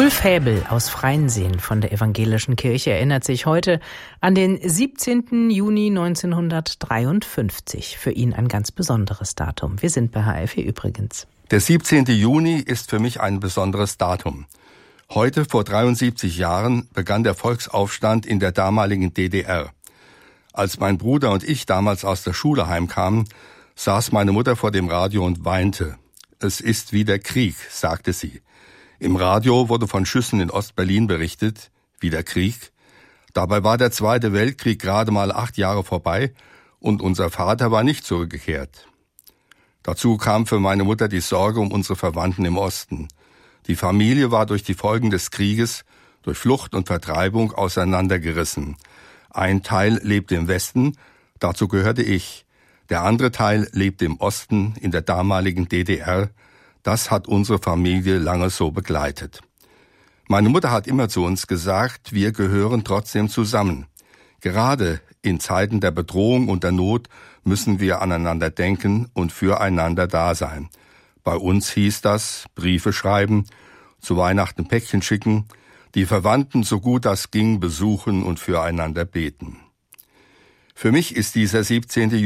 Ulf Häbel aus Freinseen von der Evangelischen Kirche erinnert sich heute an den 17. Juni 1953. Für ihn ein ganz besonderes Datum. Wir sind bei HFE übrigens. Der 17. Juni ist für mich ein besonderes Datum. Heute, vor 73 Jahren, begann der Volksaufstand in der damaligen DDR. Als mein Bruder und ich damals aus der Schule heimkamen, saß meine Mutter vor dem Radio und weinte. Es ist wie der Krieg, sagte sie. Im Radio wurde von Schüssen in Ostberlin berichtet, wie der Krieg. Dabei war der Zweite Weltkrieg gerade mal 8 Jahre vorbei und unser Vater war nicht zurückgekehrt. Dazu kam für meine Mutter die Sorge um unsere Verwandten im Osten. Die Familie war durch die Folgen des Krieges, durch Flucht und Vertreibung auseinandergerissen. Ein Teil lebte im Westen, dazu gehörte ich. Der andere Teil lebte im Osten, in der damaligen DDR. Das hat unsere Familie lange so begleitet. Meine Mutter hat immer zu uns gesagt, wir gehören trotzdem zusammen. Gerade in Zeiten der Bedrohung und der Not müssen wir aneinander denken und füreinander da sein. Bei uns hieß das Briefe schreiben, zu Weihnachten Päckchen schicken, die Verwandten so gut das ging besuchen und füreinander beten. Für mich ist dieser 17.